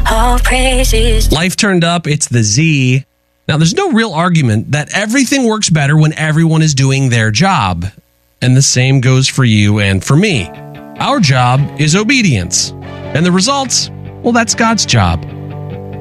All praises. Life turned up, it's the Z. Now, there's no real argument that everything works better when everyone is doing their job. And the same goes for you and for me. Our job is obedience. And the results, well, that's God's job.